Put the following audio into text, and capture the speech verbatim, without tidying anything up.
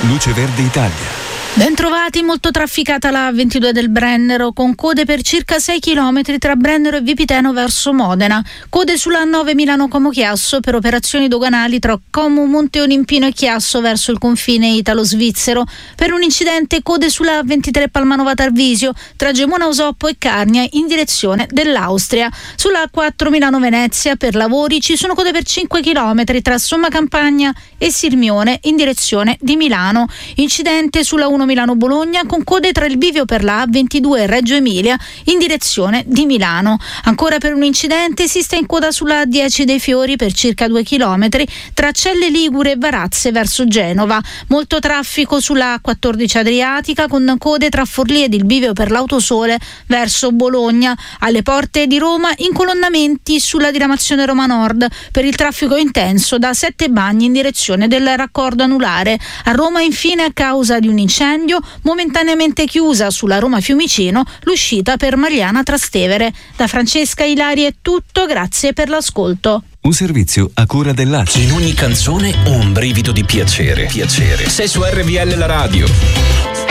Luce Verde Italia. Bentrovati, molto trafficata la A ventidue del Brennero, con code per circa sei chilometri tra Brennero e Vipiteno verso Modena. Code sulla A nove Milano-Como Chiasso per operazioni doganali tra Como Monte Olimpino e Chiasso verso il confine italo-svizzero. Per un incidente code sulla A ventitré Palmanova Tarvisio tra Gemona Osoppo e Carnia in direzione dell'Austria. Sulla A quattro Milano-Venezia per lavori ci sono code per cinque chilometri tra Somma Campagna e Sirmione in direzione di Milano. Incidente sulla uno Milano-Bologna con code tra il bivio per la A ventidue e Reggio Emilia in direzione di Milano. Ancora per un incidente si sta in coda sulla A dieci dei Fiori per circa due chilometri tra Celle Ligure e Varazze verso Genova. Molto traffico sulla A quattordici Adriatica con code tra Forlì ed il bivio per l'Autosole verso Bologna. Alle porte di Roma incolonnamenti sulla diramazione Roma Nord per il traffico intenso da Sette Bagni in direzione del raccordo anulare. A Roma infine, a causa di un incendio momentaneamente chiusa sulla Roma Fiumicino l'uscita per Magliana Trastevere. Da Francesca Ilari è tutto, grazie per l'ascolto. Un servizio a cura dell'A C I. In ogni canzone un brivido di piacere. Piacere. Sei su R V L la radio.